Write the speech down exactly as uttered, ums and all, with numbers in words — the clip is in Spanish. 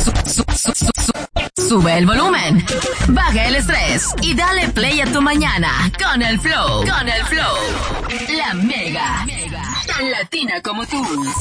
su- su- su- su- Sube el volumen, baja el estrés y dale play a tu mañana con el flow, con el flow. La Mega, tan latina como tú.